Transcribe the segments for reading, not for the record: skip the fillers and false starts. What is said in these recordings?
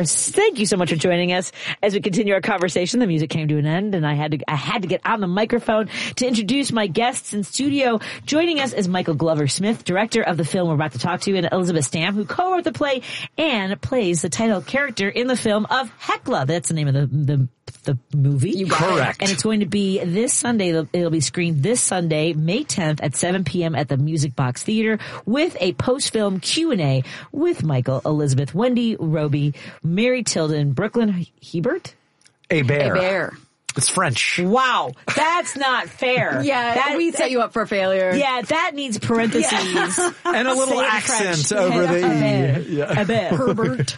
Thank you so much for joining us as we continue our conversation. The music came to an end, and I had to get on the microphone to introduce my guests in studio. Joining us is Michael Glover Smith, director of the film we're about to talk to, and Elizabeth Stamp, who co-wrote the play and plays the title character in the film of Hecla. That's the name of the movie. Correct. And it's going to be this Sunday. It'll be screened this Sunday, May 10th at 7 p.m. at the Music Box Theater with a post-film Q&A with Michael, Elizabeth, Wendy, Roby, Mary Tilden, Brooklyn Hebert. A bear. A bear. It's French. Wow, that's not fair. Yeah, we'd set you up for failure. Yeah, that needs parentheses. And a little accent over the E. Yeah. A bear. Herbert.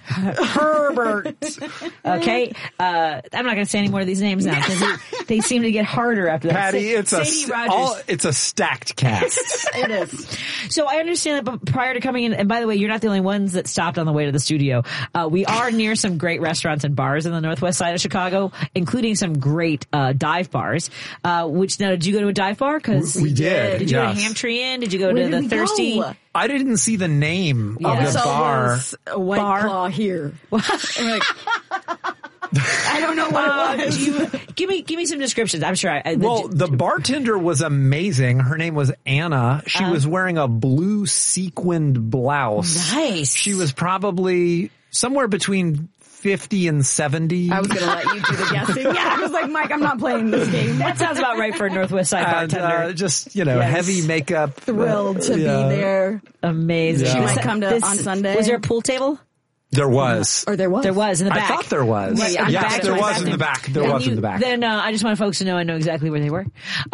Okay, I'm not going to say any more of these names now because they seem to get harder after that. Patty, it's a stacked cast. It is. So I understand that, but prior to coming in, and by the way, you're not the only ones that stopped on the way to the studio. We are near some great restaurants and bars in the northwest side of Chicago, including some great dive bars. Which now, did you go to a dive bar? Because we did. Did you go to Hamtree Inn? Did you go to the Thirsty? Go? I didn't see the name of the bar. Was a White Claw here. I don't know what it was. Give me some descriptions. I'm sure. The bartender was amazing. Her name was Anna. She was wearing a blue sequined blouse. Nice. She was probably somewhere between 50 and 70. I was going to let you do the guessing. Yeah, I was like, Mike, I'm not playing this game. That sounds about right for a Northwest Side bartender. Just, heavy makeup. Thrilled to be there. Amazing. She might come on Sunday. Was there a pool table? There was. Or there was. There was in the back. I thought there was. Yes, there was in the back. There was in the back. Then I just want folks to know I know exactly where they were.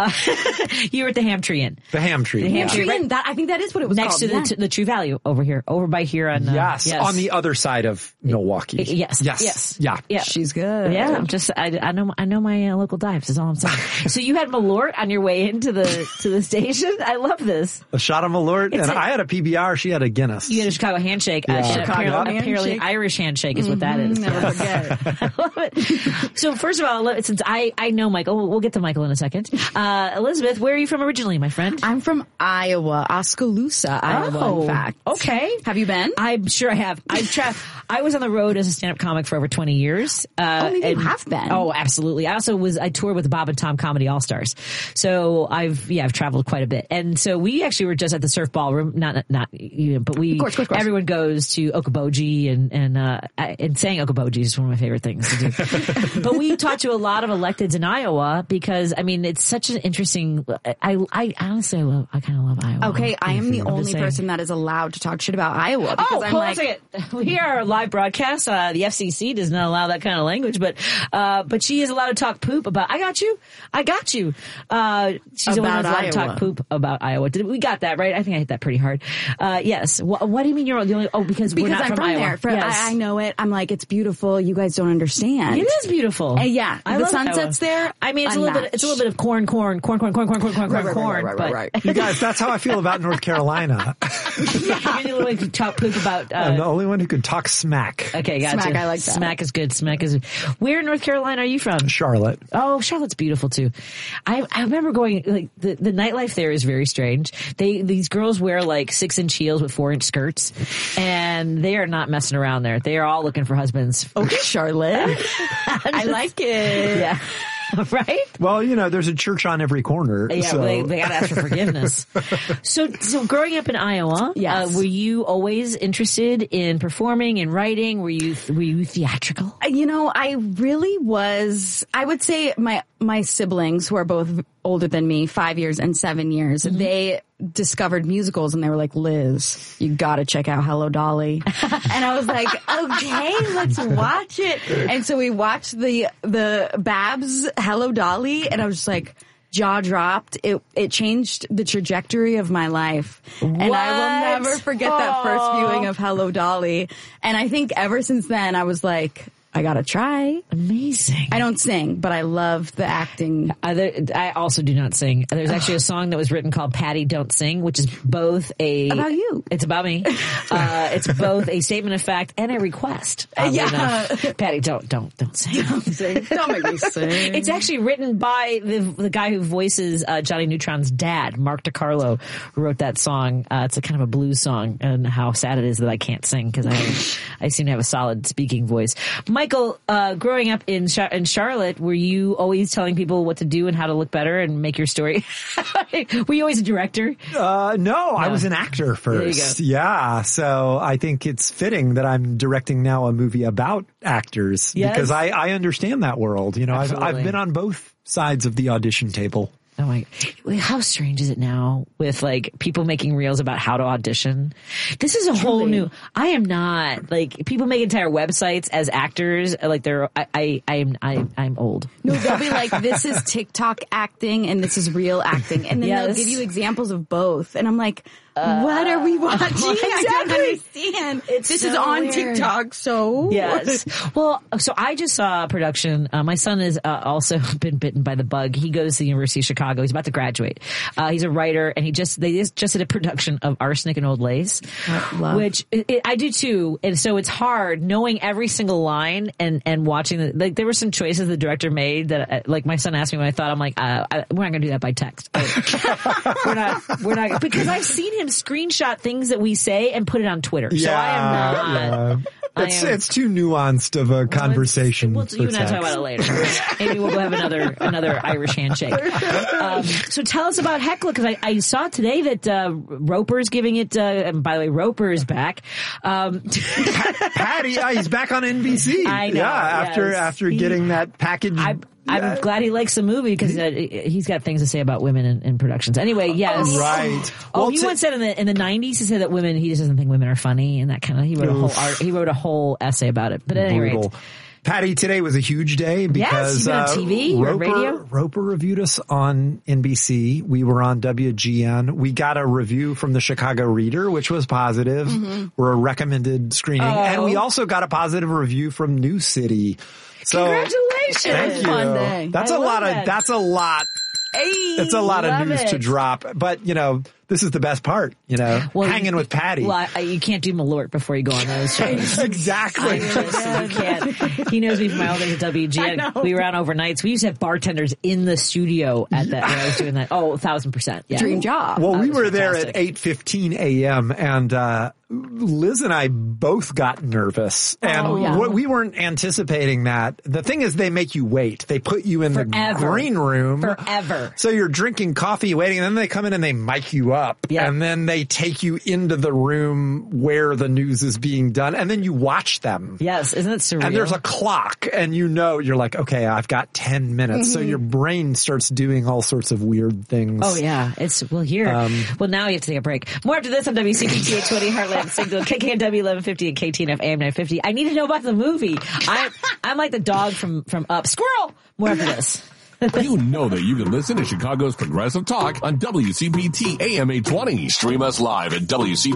You were at the Hamtree Inn. The Hamtree. The Hamtree Inn. I think that is what it was next called. to the True Value over by here on. Yes, on the other side of Milwaukee. Yes. Yeah. She's good. Yeah, I know my local dives. Is all I'm saying. So you had Malort on your way into the station. I love this. A shot of Malort, and I had a PBR. She had a Guinness. You had a Chicago handshake. Apparently Irish handshake is what that is. Never forget. I love it. So first of all, since I know Michael, we'll get to Michael in a second. Elizabeth, where are you from originally, my friend? I'm from Iowa, Oskaloosa, Iowa, in fact. Okay. Have you been? I'm sure I have. I was on the road as a stand-up comic for over 20 years. Maybe you have been. Oh, absolutely. I toured with the Bob and Tom Comedy All-Stars. So I've traveled quite a bit. And so we actually were just at the Surf Ballroom, not you, but we, of course. Everyone goes to Okoboji and saying Okoboji is one of my favorite things to do. But we talked to a lot of electeds in Iowa because, it's such an interesting, I honestly kind of love Iowa. Okay, I am the only person that is allowed to talk shit about Iowa. Because hold on a second. We are a live broadcast. The FCC does not allow that kind of language, but she is allowed to talk poop about, I got you. She's the one who's allowed to talk poop about Iowa. We got that, right? I think I hit that pretty hard. Yes. What do you mean you're the only, because we're not I'm from Iowa. there. Yes. I know it. I'm like, it's beautiful. You guys don't understand. It is beautiful. Yeah. The sunsets there. It's a little bit of corn. Right. You guys, that's how I feel about North Carolina. You're the only one who can talk poop about. I'm the only one who can talk smack. Okay, gotcha. Smack, I like that. Smack is good. Where in North Carolina are you from? Charlotte. Oh, Charlotte's beautiful too. I remember going, like, the nightlife there is very strange. These girls wear like 6-inch heels with 4-inch skirts, and they are not messing around there. They are all looking for husbands. Okay, Charlotte. I like it. Yeah. Right? Well, there's a church on every corner. Yeah, so. they got to ask for forgiveness. So growing up in Iowa, yes. Were you always interested in performing and writing? Were you theatrical? I really was. I would say my siblings, who are both older than me, 5 years and 7 years, they discovered musicals and they were like, Liz, you gotta check out Hello Dolly. And I was like, okay, let's watch it. And so we watched the Babs Hello Dolly, and I was just like, jaw dropped. It changed the trajectory of my life. And I will never forget that first viewing of Hello Dolly. And I think ever since then I was like, I gotta try. Amazing. I don't sing, but I love the acting. I also do not sing. There's actually a song that was written called Patty Don't Sing, which is both About you. It's about me. It's both a statement of fact and a request. Patty, don't sing. Don't make me sing. It's actually written by the guy who voices Johnny Neutron's dad, Mark DiCarlo, who wrote that song. It's a kind of a blues song, and how sad it is that I can't sing because I seem to have a solid speaking voice. Michael, growing up in Charlotte, were you always telling people what to do and how to look better and make your story? Were you always a director? No, I was an actor first. There you go. Yeah, so I think it's fitting that I'm directing now a movie about actors because I understand that world. You know, I've been on both sides of the audition table. Oh my, how strange is it now with like people making reels about how to audition? This is a whole new, I am not like people make entire websites as actors. Like I'm old. No, they'll be like, this is TikTok acting and this is real acting. And then they'll give you examples of both. And I'm like, what are we watching? Exactly. I don't understand. This is on weird. TikTok, so. Yes. Well, so I just saw a production. My son has also been bitten by the bug. He goes to the University of Chicago. He's about to graduate. He's a writer, and they just did a production of Arsenic and Old Lace, which I do too. And so it's hard knowing every single line and watching like there were some choices the director made that like my son asked me when I thought, I'm like, we're not going to do that by text. we're not, because I've seen him screenshot things that we say and put it on Twitter. So I am not. It's too nuanced of a conversation. You and I talk about it later. Maybe we'll have another Irish handshake. So tell us about Heckler, because I saw today that Roper's giving it. And by the way, Roper is back. Patty, he's back on NBC. I know. Yeah, after getting that package. I'm glad he likes the movie because he's got things to say about women in productions. Anyway, yes. Right. He once said in the 90s, he said that he just doesn't think women are funny and that kind of, he wrote a whole essay about it. But at any rate. Patty, today was a huge day because you've been on TV or radio. Roper reviewed us on NBC. We were on WGN. We got a review from the Chicago Reader, which was positive. Mm-hmm. We're a recommended screening. And we also got a positive review from New City. So, congratulations! Thank you. Fun day. That's a lot of news to drop. But, this is the best part, hanging with Patty. Well, you can't do Malort before you go on those shows. Exactly. You can't. He knows me from my old days at WGN. We were on overnights. We used to have bartenders in the studio at that when I was doing that. Oh, 1,000%. Yeah. Dream job. Well, we were there at 8:15 a.m. and Liz and I both got nervous. And we weren't anticipating that. The thing is, they make you wait. They put you in the green room. Forever. So you're drinking coffee, waiting, and then they come in and they mic you up. Yep. And then they take you into the room where the news is being done, and then you watch them. Yes, isn't it surreal? And there's a clock, and you're like, okay, I've got 10 minutes. Mm-hmm. So your brain starts doing all sorts of weird things. Oh, yeah. Now you have to take a break. More after this on WCPT 820 Heartland Signal, KKNW 1150 and KTNF AM 950. I need to know about the movie. I'm like the dog from Up. Squirrel! More after this. You know that you can listen to Chicago's Progressive Talk on WCPT AM 820. Stream us live at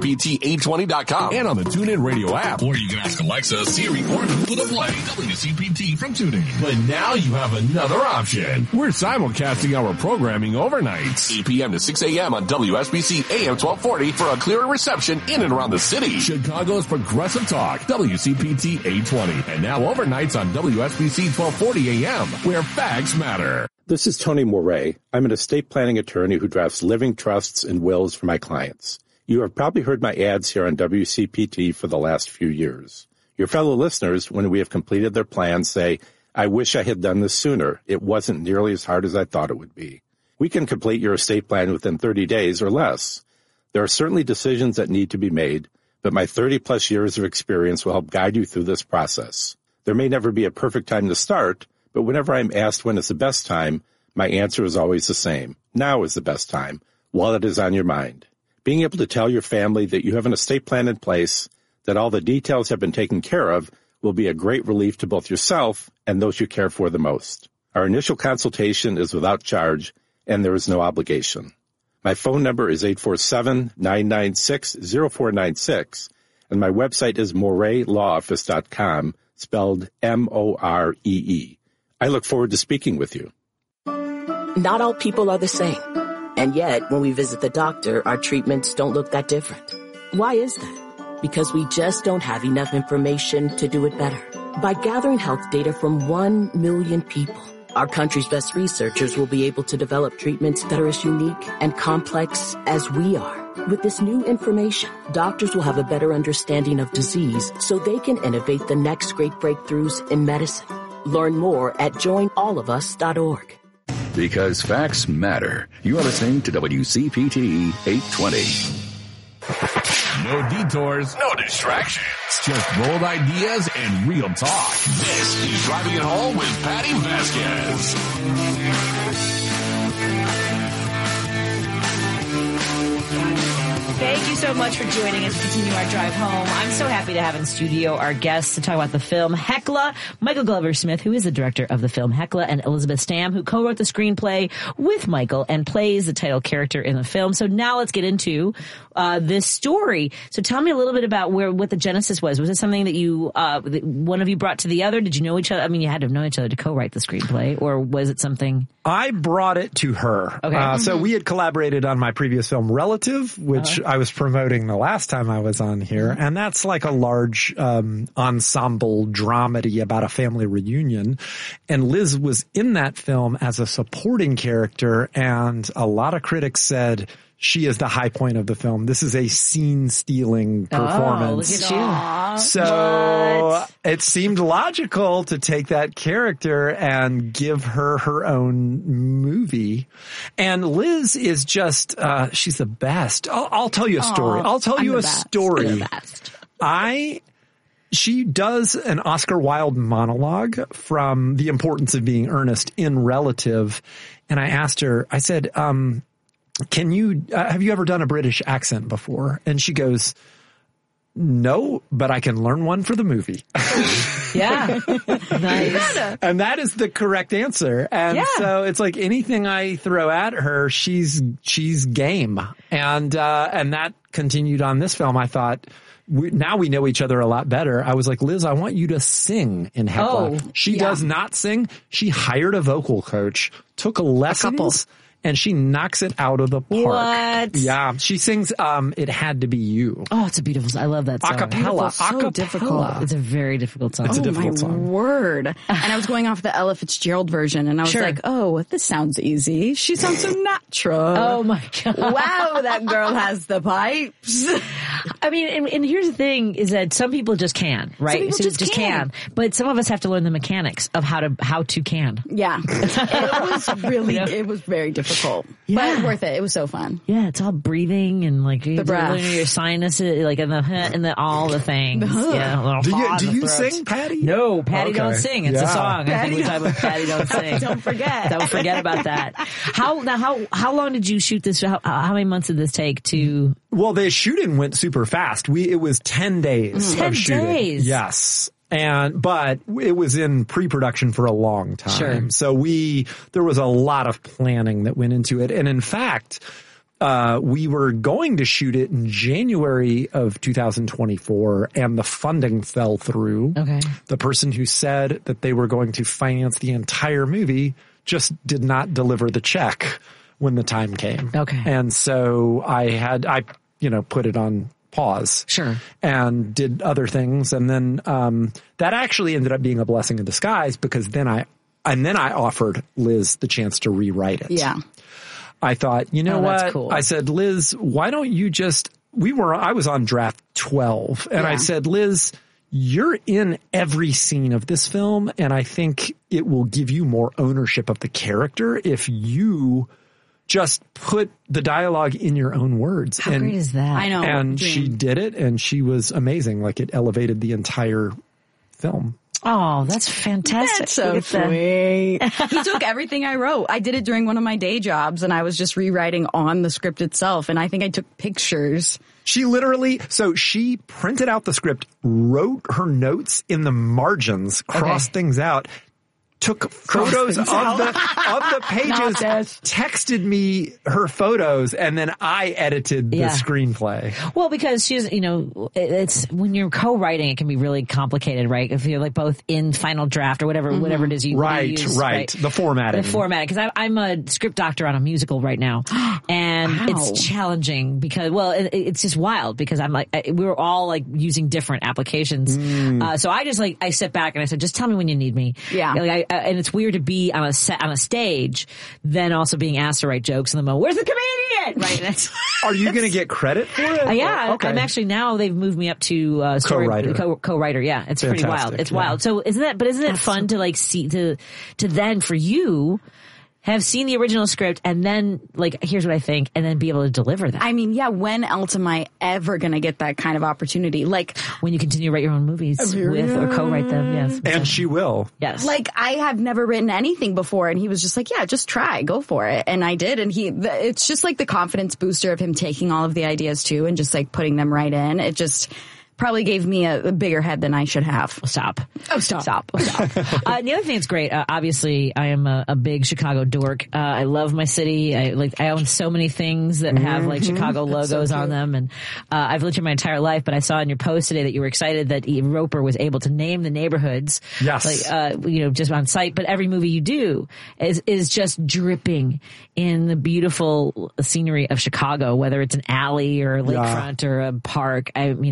WCPT820.com and on the TuneIn Radio app. Or you can ask Alexa, Siri, or Google to play WCPT from TuneIn. But now you have another option. We're simulcasting our programming overnights. 8 p.m. to 6 a.m. on WSBC AM 1240 for a clearer reception in and around the city. Chicago's Progressive Talk, WCPT 820. And now overnights on WSBC 1240 AM, where facts matter. This is Tony Moret. I'm an estate planning attorney who drafts living trusts and wills for my clients. You have probably heard my ads here on WCPT for the last few years. Your fellow listeners, when we have completed their plans, say, I wish I had done this sooner. It wasn't nearly as hard as I thought it would be. We can complete your estate plan within 30 days or less. There are certainly decisions that need to be made, but my 30-plus years of experience will help guide you through this process. There may never be a perfect time to start, but whenever I'm asked when is the best time, my answer is always the same. Now is the best time, while it is on your mind. Being able to tell your family that you have an estate plan in place, that all the details have been taken care of, will be a great relief to both yourself and those you care for the most. Our initial consultation is without charge, and there is no obligation. My phone number is 847-996-0496, and my website is moretlawoffice.com. spelled Moree. I look forward to speaking with you. Not all people are the same. And yet, when we visit the doctor, our treatments don't look that different. Why is that? Because we just don't have enough information to do it better. By gathering health data from 1 million people, our country's best researchers will be able to develop treatments that are as unique and complex as we are. With this new information, doctors will have a better understanding of disease so they can innovate the next great breakthroughs in medicine. Learn more at joinallofus.org. Because facts matter. You are listening to WCPT 820. No detours, no distractions. Just bold ideas and real talk. This is Driving It Home with Patty Vasquez. Thank you so much for joining us to continue our drive home. I'm so happy to have in studio our guests to talk about the film Hekla, Michael Glover Smith, who is the director of the film Hekla, and Elizabeth Stamm, who co-wrote the screenplay with Michael and plays the title character in the film. So now let's get into this story. So tell me a little bit about what the genesis was. Was it something that you that one of you brought to the other? Did you know each other? I mean, you had to have known each other to co-write the screenplay, or was it something? I brought it to her. Okay. So we had collaborated on my previous film Relative, which I was promoting the last time I was on here. And that's like a large ensemble dramedy about a family reunion. And Liz was in that film as a supporting character. And a lot of critics said she is the high point of the film. This is a scene-stealing performance. Oh, look at you. So it seemed logical to take that character and give her her own movie. And Liz is just, she's the best. I'll tell you a story. I'll tell you a story. She does an Oscar Wilde monologue from The Importance of Being Earnest in Relative. And I asked her, I said, have you ever done a British accent before? And she goes, no, but I can learn one for the movie. Yeah. Nice. And that is the correct answer. And so it's like anything I throw at her, she's game. And that continued on this film. I thought, now we know each other a lot better. I was like, Liz, I want you to sing in Hekla. She does not sing. She hired a vocal coach, took lessons, and she knocks it out of the park. What? Yeah. She sings, It Had to Be You. Oh, it's a beautiful song. I love that song. Acapella. So difficult. It's a very difficult song. It's a difficult song. Word. And I was going off the Ella Fitzgerald version, and I was like, oh, this sounds easy. She sounds so natural. Oh my God. Wow, that girl has the pipes. I mean, and here's the thing is that some people just can, right? Some people just can. But some of us have to learn the mechanics of how to can. Yeah. It was very difficult. Yeah. But worth it. It was so fun. Yeah, it's all breathing and like the breath. Your sinuses, like and the all the things. Yeah, Do you sing, Patty? No, Patty don't sing. It's a song. I think we talk about Patty don't sing. Don't forget. Don't forget about that. How long did you shoot this? How many months did this take to? Well, the shooting went super fast. It was 10 days. 10 of shooting. days. Yes. But it was in pre-production for a long time. Sure. So there was a lot of planning that went into it. And in fact, we were going to shoot it in January of 2024 and the funding fell through. Okay. The person who said that they were going to finance the entire movie just did not deliver the check when the time came. Okay. And so I put it on pause. Sure. And did other things. And then, that actually ended up being a blessing in disguise because then I offered Liz the chance to rewrite it. Yeah. I thought, what? That's cool. I said, Liz, why don't you I was on draft 12 and I said, Liz, you're in every scene of this film. And I think it will give you more ownership of the character if you just put the dialogue in your own words. How great is that? I know. And she did it, and she was amazing. Like, it elevated the entire film. Oh, that's fantastic. That's so sweet. He took everything I wrote. I did it during one of my day jobs, and I was just rewriting on the script itself, and I think I took pictures. She she printed out the script, wrote her notes in the margins, crossed things out, took photos of the pages, texted me her photos, and then I edited the screenplay. Well, because she's, it's when you're co-writing, it can be really complicated, right? If you're like both in final draft or whatever it is you use. Right. The formatting. Because I'm a script doctor on a musical right now, and it's challenging because, it's just wild because I'm like, we were all like using different applications. So I just I sit back and I said, just tell me when you need me. Yeah. And it's weird to be on a stage, then also being asked to write jokes in the moment. Where's the comedian? Right. Are you going to get credit for it? Yeah. Okay. I'm actually, now they've moved me up to co-writer. Yeah. It's pretty wild. It's wild. So isn't it fun to see to then for you have seen the original script and then here's what I think and then be able to deliver that? I mean, when else am I ever going to get that kind of opportunity? When you continue to write your own movies with or co-write them, yes. And she will. Yes. I have never written anything before and he was just just try, go for it. And I did. And it's just the confidence booster of him taking all of the ideas too and just putting them right in. It just probably gave me a bigger head than I should have. Stop. Stop. The other thing that's great, obviously, I am a big Chicago dork. I love my city. I own so many things that have Chicago logos on them, and I've lived here my entire life. But I saw in your post today that you were excited that Roper was able to name the neighborhoods. Yes. Just on site. But every movie you do is just dripping in the beautiful scenery of Chicago, whether it's an alley or a lakefront or a park.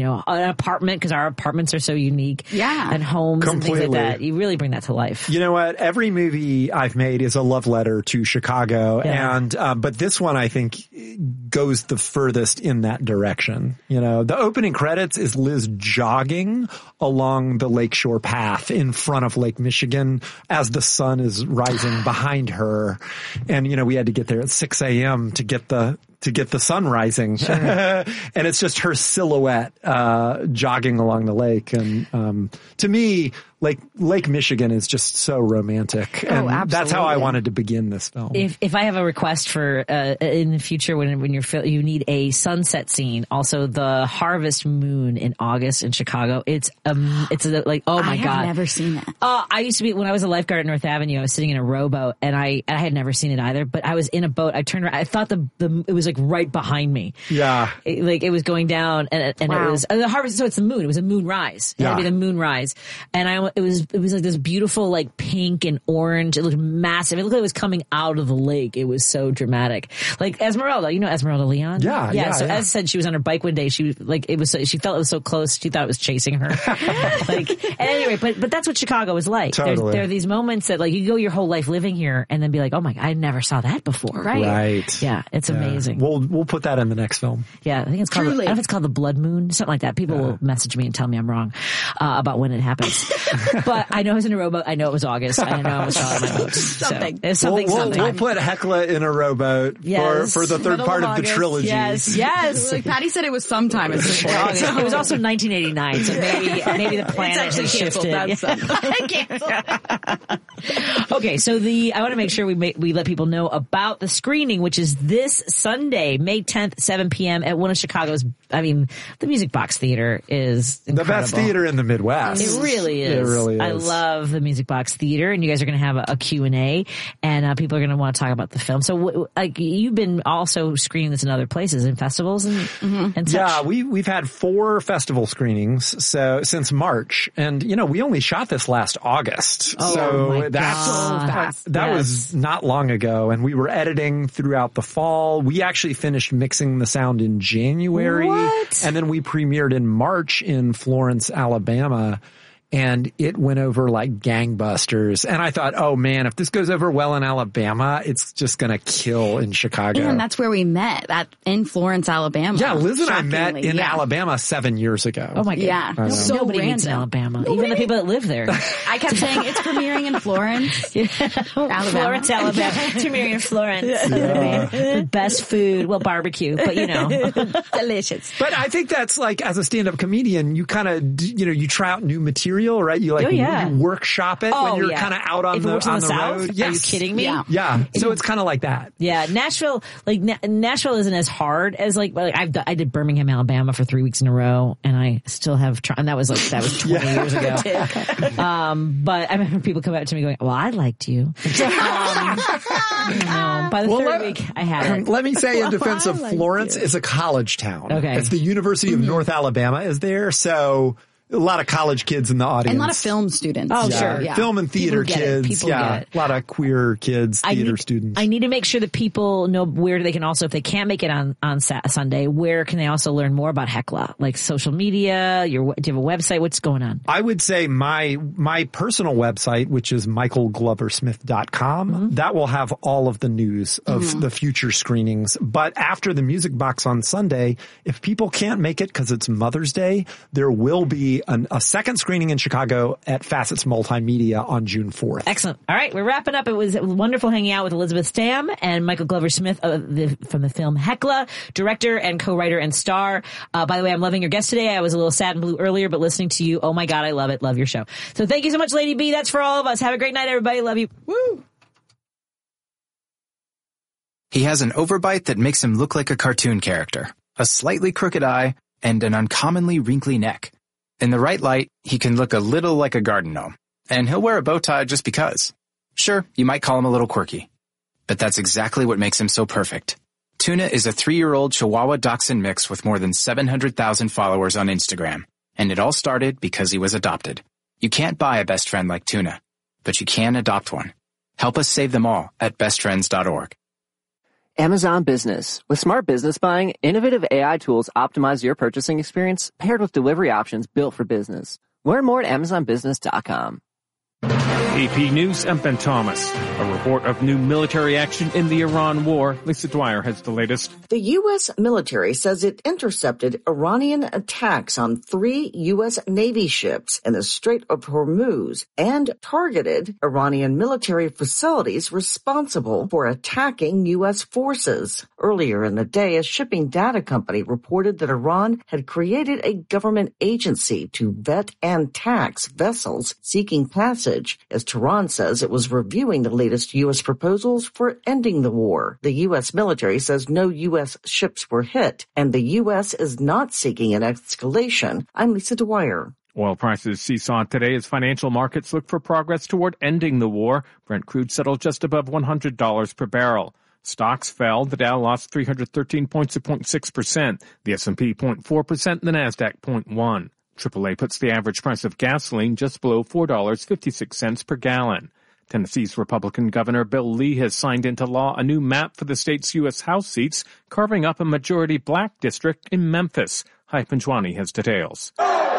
An apartment, because our apartments are so unique. Yeah. And homes Completely. and things like that. You really bring that to life. You know what? Every movie I've made is a love letter to Chicago. Yeah. And, but this one I think goes the furthest in that direction. The opening credits is Liz jogging along the Lakeshore Path in front of Lake Michigan as the sun is rising behind her. And, we had to get there at 6 a.m. to get the sun rising. Sure. And it's just her silhouette, jogging along the lake. And, to me, Lake Michigan is just so romantic. And that's how I wanted to begin this film. If I have a request for, in the future when you need a sunset scene, also the harvest moon in August in Chicago, it's oh my God. I have never seen it. I used to be, when I was a lifeguard at North Avenue, I was sitting in a rowboat and I had never seen it either, but I was in a boat. I turned around, I thought it was right behind me. Yeah. It was going down and it was the harvest. So it's the moon. It was a moonrise. It had to be the moonrise. And it was this beautiful pink and orange. It looked massive. It looked like it was coming out of the lake. It was so dramatic. Esmeralda, Esmeralda Leon? Yeah. So as said, she was on her bike one day. She was she felt it was so close. She thought it was chasing her. Anyway, but that's what Chicago is like. Totally. There are these moments that you go your whole life living here and then be like, oh my God, I never saw that before. Right. Yeah. It's amazing. We'll put that in the next film. Yeah. I think it's called, I don't know if it's called The Blood Moon, something like that. People will message me and tell me I'm wrong, about when it happens. But I know I was in a rowboat. I know it was August. I know I was on my boat. Something. So, We'll put Hecla in a rowboat for the third part of the trilogy. Yes. Patty said it was sometime. It was also 1989, so maybe the planet has shifted. Okay, so I want to make sure we let people know about the screening, which is this Sunday, May 10th, 7 p.m. at one of Chicago's. The Music Box Theater is incredible. The best theater in the Midwest. It really is. It really is. I love the Music Box Theater, and you guys are going to have a Q&A, and people are going to want to talk about the film. So, you've been also screening this in other places, in festivals and such. Yeah, we've had 4 festival screenings since March, and we only shot this last August. That was not long ago, and we were editing throughout the fall. We actually finished mixing the sound in January, and then we premiered in March in Florence, Alabama. And it went over like gangbusters. And I thought, oh man, if this goes over well in Alabama, it's just going to kill in Chicago. And that's where we met, in Florence, Alabama. Yeah, Liz and I met in Alabama 7 years ago. Oh my God. Yeah. So nobody meets in Alabama. Even the people that live there. I kept saying it's premiering in Florence. Alabama. Florence, Alabama. Premiering in Florence. Yeah. The best food. Well, barbecue, but delicious. But I think that's as a stand-up comedian, you kind of, you try out new material. material, right? You you workshop it when you're kind of out on the South? road. Yes. Are you kidding me? Yeah. So it's kind of like that. Yeah. Nashville, Nashville isn't as hard as I did Birmingham, Alabama for 3 weeks in a row, and I still have and that was 20 years ago. But I remember people come up to me going, well, I liked you. By the third week, I had it. Let me say in defense of Florence, it's a college town. Okay. It's the University of North Alabama is there, so a lot of college kids in the audience. And a lot of film students. Oh, sure. Yeah. Film and theater kids. A lot of queer kids, theater students. I need to make sure that people know where they can also, if they can't make it on Sunday, where can they also learn more about Hekla? Like social media, do you have a website? What's going on? I would say my personal website, which is michaelgloversmith.com, that will have all of the news of the future screenings. But after the Music Box on Sunday, if people can't make it because it's Mother's Day, there will be a second screening in Chicago at Facets Multimedia on June 4th. Excellent. All right, we're wrapping up. It was wonderful hanging out with Elizabeth Stamm and Michael Glover Smith from the film Hekla, director and co-writer and star. By the way, I'm loving your guest today. I was a little sad and blue earlier, but listening to you, oh my God, I love it. Love your show. So thank you so much, Lady B. That's for all of us. Have a great night, everybody. Love you. Woo! He has an overbite that makes him look like a cartoon character, a slightly crooked eye, and an uncommonly wrinkly neck. In the right light, he can look a little like a garden gnome, and he'll wear a bow tie just because. Sure, you might call him a little quirky, but that's exactly what makes him so perfect. Tuna is a 3-year-old Chihuahua Dachshund mix with more than 700,000 followers on Instagram, and it all started because he was adopted. You can't buy a best friend like Tuna, but you can adopt one. Help us save them all at bestfriends.org. Amazon Business. With smart business buying, innovative AI tools optimize your purchasing experience paired with delivery options built for business. Learn more at amazonbusiness.com. AP News, I'm Ben Thomas. A report of new military action in the Iran war. Lisa Dwyer has the latest. The U.S. military says it intercepted Iranian attacks on 3 U.S. Navy ships in the Strait of Hormuz and targeted Iranian military facilities responsible for attacking U.S. forces. Earlier in the day, a shipping data company reported that Iran had created a government agency to vet and tax vessels seeking passage, as Tehran says it was reviewing the latest U.S. proposals for ending the war. The U.S. military says no U.S. ships were hit, and the U.S. is not seeking an escalation. I'm Lisa Dwyer. Oil prices seesawed today as financial markets look for progress toward ending the war. Brent crude settled just above $100 per barrel. Stocks fell. The Dow lost 313 points at 0.6%, the S&P 0.4%, and the Nasdaq 0.1%. AAA puts the average price of gasoline just below $4.56 per gallon. Tennessee's Republican Governor Bill Lee has signed into law a new map for the state's U.S. House seats, carving up a majority black district in Memphis. Hai Panjwani has details.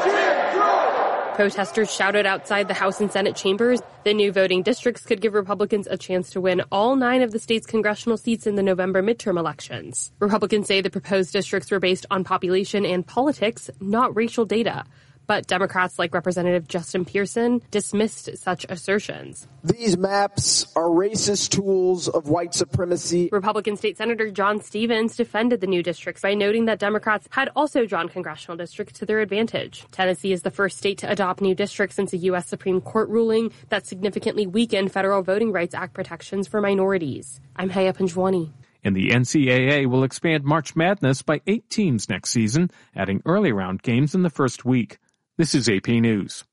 Protesters shouted outside the House and Senate chambers. The new voting districts could give Republicans a chance to win all 9 of the state's congressional seats in the November midterm elections. Republicans say the proposed districts were based on population and politics, not racial data. But Democrats like Representative Justin Pearson dismissed such assertions. These maps are racist tools of white supremacy. Republican State Senator John Stevens defended the new districts by noting that Democrats had also drawn congressional districts to their advantage. Tennessee is the first state to adopt new districts since a U.S. Supreme Court ruling that significantly weakened federal Voting Rights Act protections for minorities. I'm Haya Panjwani. And the NCAA will expand March Madness by 8 teams next season, adding early round games in the first week. This is AP News.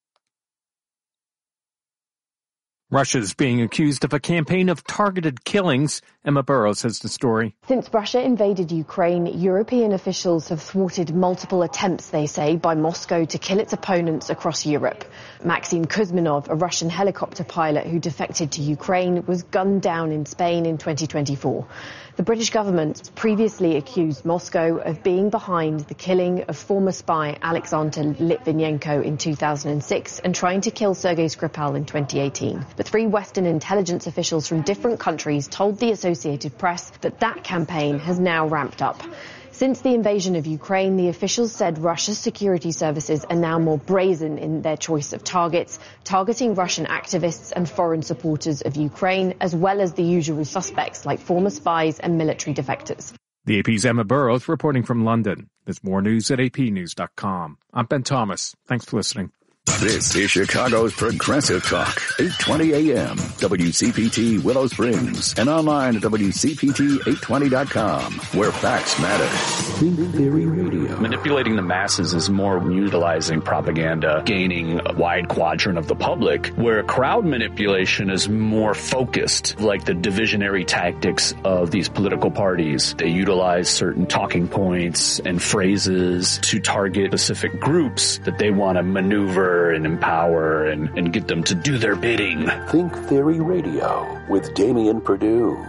Russia's being accused of a campaign of targeted killings. Emma Burrows has the story. Since Russia invaded Ukraine, European officials have thwarted multiple attempts, they say, by Moscow to kill its opponents across Europe. Maxim Kuzminov, a Russian helicopter pilot who defected to Ukraine, was gunned down in Spain in 2024. The British government previously accused Moscow of being behind the killing of former spy Alexander Litvinenko in 2006 and trying to kill Sergei Skripal in 2018. But 3 Western intelligence officials from different countries told the Associated Press that that campaign has now ramped up. Since the invasion of Ukraine, the officials said Russia's security services are now more brazen in their choice of targets, targeting Russian activists and foreign supporters of Ukraine, as well as the usual suspects like former spies and military defectors. The AP's Emma Burrows reporting from London. There's more news at apnews.com. I'm Ben Thomas. Thanks for listening. This is Chicago's Progressive Talk, 820 AM, WCPT Willow Springs, and online at WCPT820.com, where facts matter. Think Theory Radio. Manipulating the masses is more utilizing propaganda, gaining a wide quadrant of the public, where crowd manipulation is more focused, like the divisionary tactics of these political parties. They utilize certain talking points and phrases to target specific groups that they want to maneuver and empower and get them to do their bidding. Think Theory Radio with Damian Perdue.